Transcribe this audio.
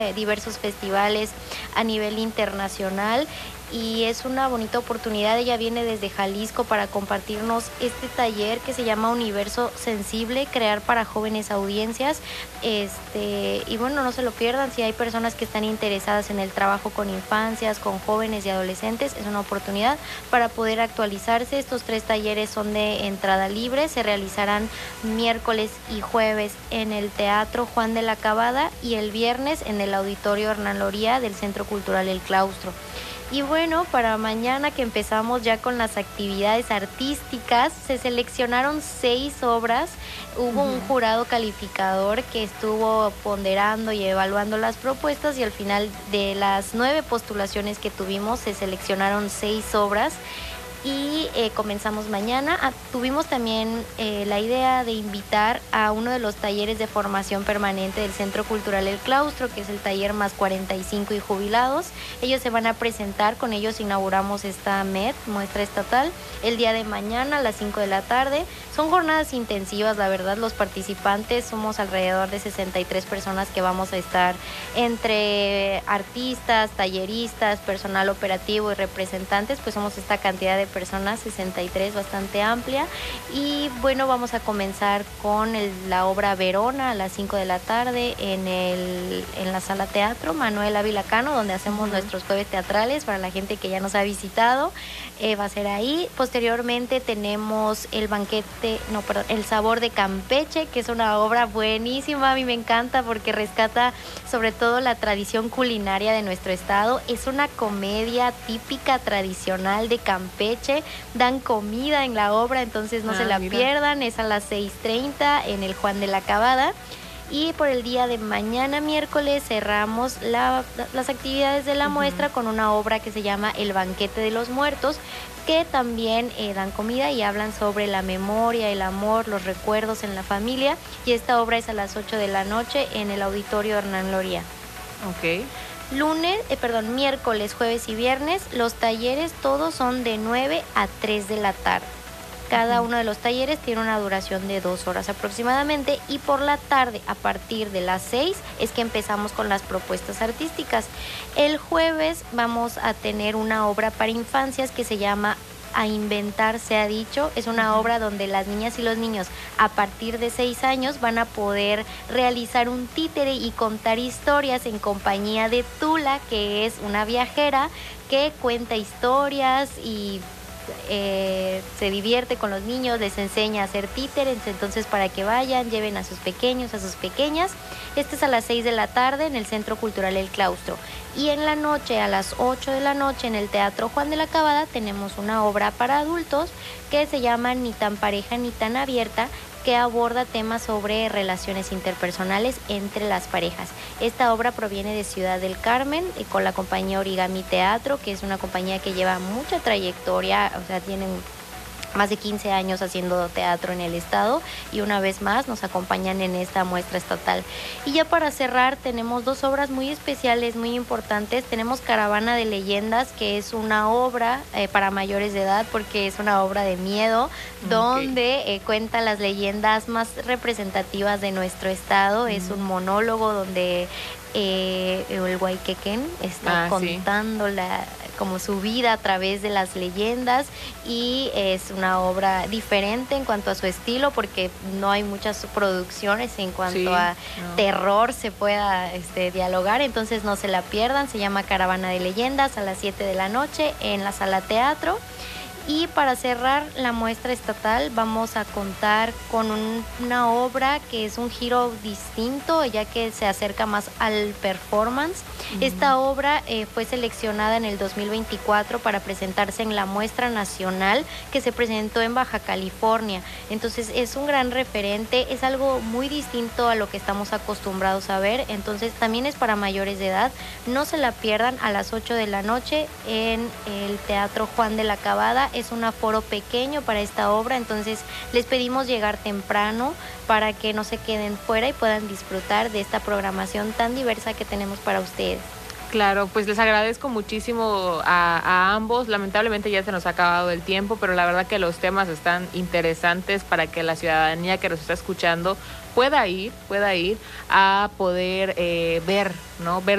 diversos festivales a nivel internacional y es una bonita oportunidad. Ella viene desde Jalisco para compartirnos este taller que se llama Universo Sensible, crear para jóvenes audiencias. Y bueno, no se lo pierdan. Si hay personas que están interesadas en el trabajo con infancias, con jóvenes y adolescentes, es una oportunidad para poder actualizarse. Estos 3 talleres son de entrada libre, se realizarán miércoles y jueves en el Teatro Juan de la Cabada y el viernes en el Auditorio Hernán Loría del Centro Cultural El Claustro. Y bueno, para mañana que empezamos ya con las actividades artísticas, se seleccionaron 6 obras. Hubo un jurado calificador que estuvo ponderando y evaluando las propuestas y al final de las 9 postulaciones que tuvimos, se seleccionaron 6 obras. Y comenzamos mañana. Tuvimos también la idea de invitar a uno de los talleres de formación permanente del Centro Cultural El Claustro, que es el taller Más 45 y Jubilados. Ellos se van a presentar, con ellos inauguramos esta MED, muestra estatal, el día de mañana a las 5 de la tarde. Son jornadas intensivas, la verdad. Los participantes somos alrededor de 63 personas que vamos a estar entre artistas, talleristas, personal operativo y representantes, pues somos esta cantidad de personas, 63, bastante amplia. Y bueno, vamos a comenzar con la obra Verona a las 5 de la tarde en la sala teatro Manuel Ávila Cano, donde hacemos nuestros jueves teatrales para la gente que ya nos ha visitado. Va a ser ahí. Posteriormente tenemos El Sabor de Campeche, que es una obra buenísima. A mí me encanta porque rescata sobre todo la tradición culinaria de nuestro estado. Es una comedia típica tradicional de Campeche. Dan comida en la obra, entonces no se la pierdan. Es a las 6:30 en el Juan de la Cabada. Y por el día de mañana, miércoles, cerramos las actividades de la muestra con una obra que se llama El Banquete de los Muertos, que también dan comida y hablan sobre la memoria, el amor, los recuerdos en la familia. Y esta obra es a las 8 de la noche en el Auditorio Hernán Loría. Ok. Miércoles, jueves y viernes, los talleres todos son de 9 a 3 de la tarde. Cada uno de los talleres tiene una duración de 2 horas aproximadamente y por la tarde, a partir de las 6, es que empezamos con las propuestas artísticas. El jueves vamos a tener una obra para infancias que se llama A Inventar se ha dicho. Es una obra donde las niñas y los niños a partir de 6 años van a poder realizar un títere y contar historias en compañía de Tula, que es una viajera que cuenta historias y se divierte con los niños, les enseña a hacer títeres. Entonces, para que vayan, lleven a sus pequeños, a sus pequeñas. Este es a las 6 de la tarde en el Centro Cultural El Claustro. Y en la noche, a las 8 de la noche, en el Teatro Juan de la Cabada, tenemos una obra para adultos que se llama Ni tan pareja ni tan abierta, que aborda temas sobre relaciones interpersonales entre las parejas. Esta obra proviene de Ciudad del Carmen con la compañía Origami Teatro, que es una compañía que lleva mucha trayectoria, o sea, tienen más de 15 años haciendo teatro en el estado y una vez más nos acompañan en esta muestra estatal. Y ya para cerrar tenemos 2 obras muy especiales, muy importantes. Tenemos Caravana de Leyendas, que es una obra para mayores de edad porque es una obra de miedo, donde cuenta las leyendas más representativas de nuestro estado. Es un monólogo donde el Huayquequén está contando como su vida a través de las leyendas y es una obra diferente en cuanto a su estilo porque no hay muchas producciones en cuanto a terror se pueda dialogar, entonces no se la pierdan. Se llama Caravana de Leyendas a las 7 de la noche en la sala teatro. Y para cerrar la muestra estatal vamos a contar con una obra que es un giro distinto, ya que se acerca más al performance. Esta obra fue seleccionada en el 2024 para presentarse en la muestra nacional que se presentó en Baja California. Entonces es un gran referente, es algo muy distinto a lo que estamos acostumbrados a ver. Entonces también es para mayores de edad. No se la pierdan, a las 8 de la noche en el Teatro Juan de la Cabada. Es un aforo pequeño para esta obra, entonces les pedimos llegar temprano para que no se queden fuera y puedan disfrutar de esta programación tan diversa que tenemos para ustedes. Claro, pues les agradezco muchísimo a ambos. Lamentablemente ya se nos ha acabado el tiempo, pero la verdad que los temas están interesantes para que la ciudadanía que nos está escuchando pueda ir a poder ver, ¿no? Ver